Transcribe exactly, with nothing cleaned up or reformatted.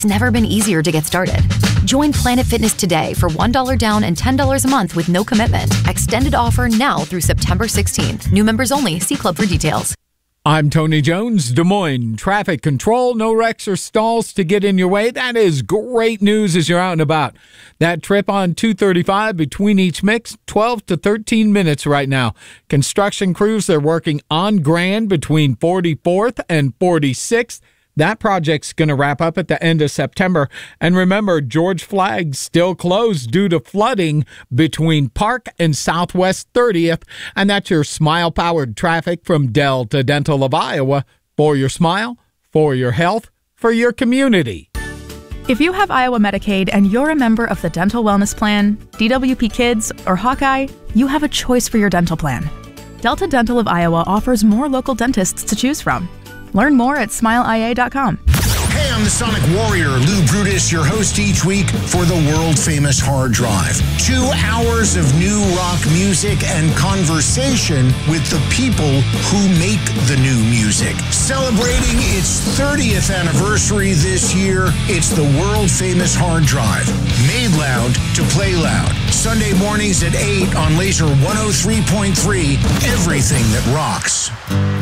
It's never been easier to get started. Join Planet Fitness today for one dollar down and ten dollars a month with no commitment. Extended offer now through September sixteenth. New members only. See club for details. I'm Tony Jones, Des Moines. Traffic control, no wrecks or stalls to get in your way. That is great news as you're out and about. That trip on two thirty-five between each mix, twelve to thirteen minutes right now. Construction crews, they're working on Grand between forty-fourth and forty-sixth. That project's going to wrap up at the end of September. And remember, George Flagg's still closed due to flooding between Park and Southwest thirtieth. And that's your smile-powered traffic from Delta Dental of Iowa. For your smile, for your health, for your community. If you have Iowa Medicaid and you're a member of the Dental Wellness Plan, D W P Kids, or Hawkeye, you have a choice for your dental plan. Delta Dental of Iowa offers more local dentists to choose from. Learn more at smile I A dot com. Hey, I'm the Sonic Warrior, Lou Brutus, your host each week for the world-famous Hard Drive. Two hours of new rock music and conversation with the people who make the new music. Celebrating its thirtieth anniversary this year, it's the world-famous Hard Drive. Made loud to play loud. Sunday mornings at eight on Laser one oh three point three, everything that rocks.